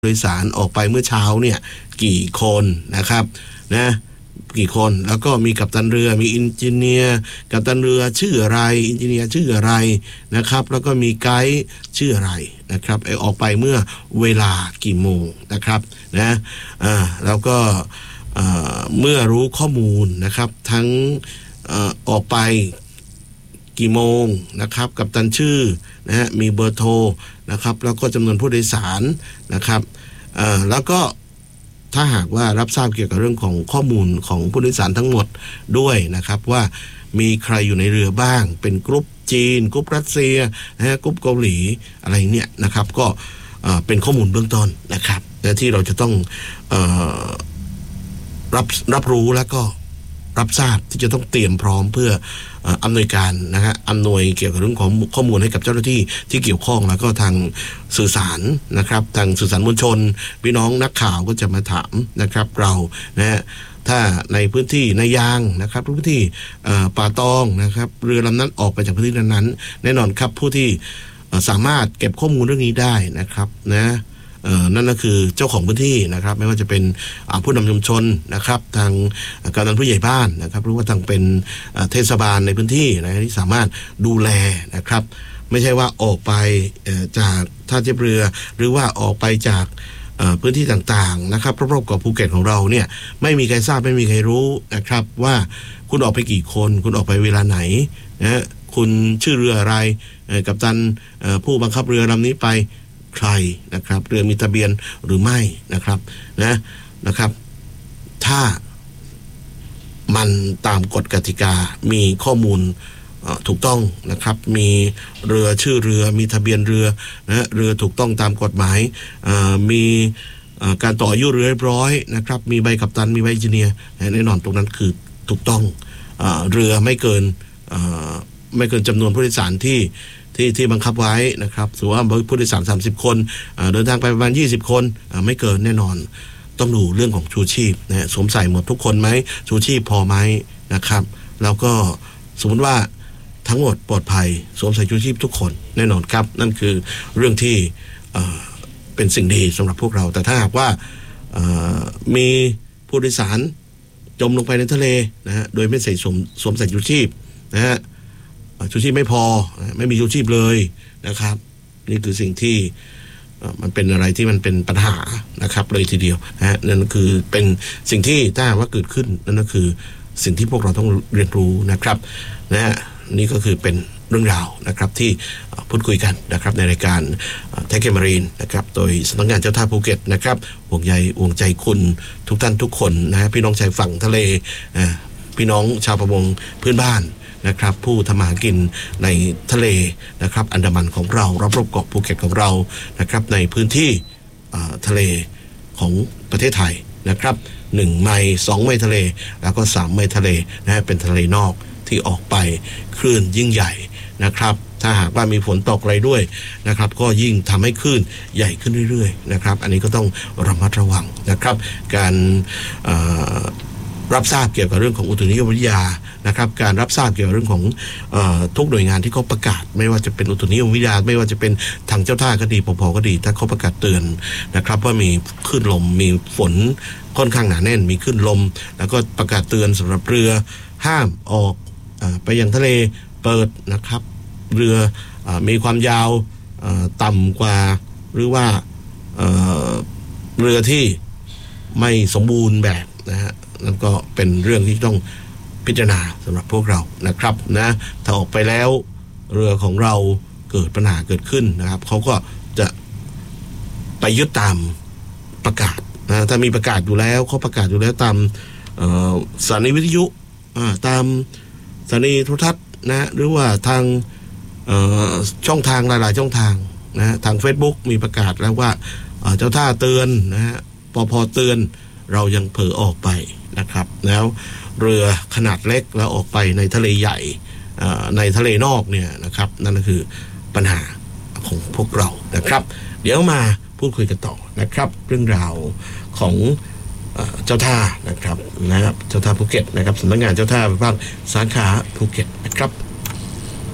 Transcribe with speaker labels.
Speaker 1: โดยสารออกไปเมื่อเช้าเนี่ยกี่คนนะครับนะกี่คนแล้วก็มีกัปตันเรือมีอินจิเนียร์กัปตันเรือชื่ออะไรอินจิเนียร์ชื่ออะไรนะครับแล้วก็มีไกด์ชื่ออะไรนะครับออกไปเมื่อเวลากี่โมงนะครับนะแล้วก็เมื่อรู้ข้อมูลนะครับทั้งออกไปกี่โมงนะครับกัปตันชื่อนะฮะมีเบอร์โทรนะครับแล้วก็จำนวนผู้โดยสารนะครับแล้วก็ถ้าหากว่ารับทราบเกี่ยวกับเรื่องของข้อมูลของผู้โดยสารทั้งหมดด้วยนะครับว่ามีใครอยู่ในเรือบ้างเป็นกรุ๊ปจีนกรุ๊ปรัสเซียนะฮะกรุ๊ปเกาหลีอะไรเนี่ยนะครับก็เป็นข้อมูลเบื้องต้นนะครับที่เราจะต้องรับรู้แล้วก็รับทราบที่จะต้องเตรียมพร้อมเพื่ออำนวยการนะฮะอำนวยเกี่ยวกับเรื่องของข้อมูลให้กับเจ้าหน้าที่ที่เกี่ยวข้องแล้วก็ทางสื่อสารนะครับทางสื่อสารมวลชนพี่น้องนักข่าวก็จะมาถามนะครับเรานะฮะถ้าในพื้นที่ในยางนะครับพื้นที่ป่าตองนะครับเรือลำนั้นออกไปจากพื้นที่นั้นแน่นอนครับผู้ที่สามารถเก็บข้อมูลเรื่องนี้ได้นะครับนะนั่นก็คือเจ้าของพื้นที่นะครับไม่ว่าจะเป็นผู้นำชุมชนนะครับทางกำนันผู้ใหญ่บ้านนะครับหรือว่าทางเป็นเทศบาลในพื้นที่นะที่สามารถดูแลนะครับไม่ใช่ว่าออกไปจากท่าเทียบเรือหรือว่าออกไปจากพื้นที่ต่างๆนะครับรอบๆเกาะภูเก็ตของเราเนี่ยไม่มีใครทราบไม่มีใครรู้นะครับว่าคุณออกไปกี่คนคุณออกไปเวลาไหนนะคุณชื่อเรืออะไรกัปตันผู้บังคับเรือลำนี้ไปใครนะครับเรือมีทะเบียนหรือไม่นะครับนะครับถ้ามันตามกฎกติกามีข้อมูลถูกต้องนะครับมีเรือชื่อเรือมีทะเบียนเรือนะเรือถูกต้องตามกฎหมายมีการต่ออายุเรือเรียบร้อยนะครับมีใบกัปตันมีใบอินจิเนียร์แน่นอนตรงนั้นคือถูกต้องเรือไม่เกินจำนวนผู้โดยสารที่บังคับไว้นะครับสมมติว่าผู้โดยสาร30คนเดินทางไปประมาณ20คนไม่เกินแน่นอนต้องดูเรื่องของชูชีพนะสวมใส่หมดทุกคนไหมชูชีพพอไหมนะครับแล้วก็สมมติว่าทั้งหมดปลอดภัยสวมใส่ชูชีพทุกคนแน่นอนครับนั่นคือเรื่องที่เป็นสิ่งดีสำหรับพวกเราแต่ถ้าหากว่ามีผู้โดยสารจมลงไปในทะเลนะฮะโดยไม่ใส่สวมใส่ชูชีพนะฮะชูชีพไม่พอไม่มีชูชีพเลยนะครับนี่คือสิ่งที่มันเป็นอะไรที่มันเป็นปัญหานะครับเลยทีเดียวนะฮะนั่นคือเป็นสิ่งที่ถ้าว่าเกิดขึ้นนั่นก็คือสิ่งที่พวกเราต้องเรียนรู้นะครับนะฮะนี่ก็คือเป็นเรื่องราวนะครับที่พูดคุยกันนะครับในรายการไทยเกมมารีนนะครับโดยสำนักงานเจ้าท่าภูเก็ตนะครับห่วงใจคุณทุกท่านทุกคนนะฮะพี่น้องชายฝั่งทะเลพี่น้องชาวประมงพื้นบ้านนะครับผู้ทำมาหากินในทะเลนะครับอันดามันของเรารอบเกาะภูเก็ตของเรานะครับในพื้นที่ทะเลของประเทศไทยนะครับ1 ไมล์2 ไมล์ทะเลแล้วก็3 ไมล์ทะเลนะเป็นทะเลนอกที่ออกไปคลื่นยิ่งใหญ่นะครับถ้าหากว่ามีฝนตกอะไรด้วยนะครับก็ยิ่งทำให้คลื่นใหญ่ขึ้นเรื่อยๆนะครับอันนี้ก็ต้องระมัดระวังนะครับการรับทราบเกี่ยวกับเรื่องของอุตุนิยมวิทยานะครับการรับทราบเกี่ยวกับเรื่องของทุกหน่วยงานที่เขาประกาศไม่ว่าจะเป็นอุตุนิยมวิทยาไม่ว่าจะเป็นทางเจ้าท่าก็ดีปภก็ดีถ้าเขาประกาศเตือนนะครับว่ามีคลื่นลมมีฝนค่อนข้างหนาแน่นมีคลื่นลมแล้วก็ประกาศเตือนสำหรับเรือห้ามออกไปยังทะเลเปิดนะครับเรือมีความยาวต่ำกว่าหรือว่าเรือที่ไม่สมบูรณ์แบบนะฮะนั่นก็เป็นเรื่องที่ต้องพิจารณาสำหรับพวกเรานะครับนะถ้าออกไปแล้วเรือของเราเกิดปัญหาเกิดขึ้นนะครับเขาก็จะไปยึดตามประกาศนะถ้ามีประกาศอยู่แล้วเขาประกาศอยู่แล้วตามสถานีวิทยุตามสถานีโทรทัศน์นะหรือว่าทางช่องทางหลายๆช่องทางนะทาง Facebook มีประกาศแล้วว่าเจ้าท่าเตือนนะฮะปภเตือนเรายังเผลอออกไปนะครับแล้วเรือขนาดเล็กแล้วออกไปในทะเลใหญ่ในทะเลนอกเนี่ยนะครับนั่นก็คือปัญหาของพวกเรานะครับเดี๋ยวมาพูดคุยกันต่อนะครับเรื่องราวของเจ้าท่านะครับเจ้าท่าภูเก็ตนะครับสำนักงานเจ้าท่าภาคสาขาภูเก็ตนะครับ